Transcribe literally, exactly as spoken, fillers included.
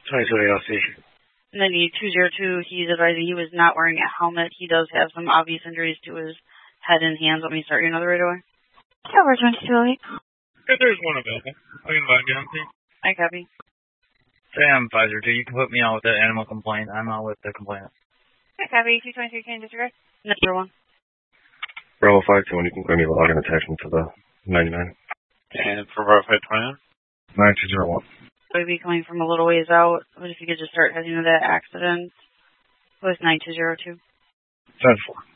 twenty-two A L C. And then the two zero two, he's advising he was not wearing a helmet. He does have some obvious injuries to his head and hands. Let me start you another right away. Over twenty-two oh eight. If there's one available, I can invite you on, please. I copy. Sam, five zero two, you can put me on with the animal complaint. I'm out with the complainant. I copy. two twenty-three, can you disregard? Number one. Bravo five two one, you can give me a login attachment to the ninety-nine. And for Bravo five twenty-nine? nine two zero one. Would be coming from a little ways out, but if you could just start heading to that accident with nine two zero two. ten four.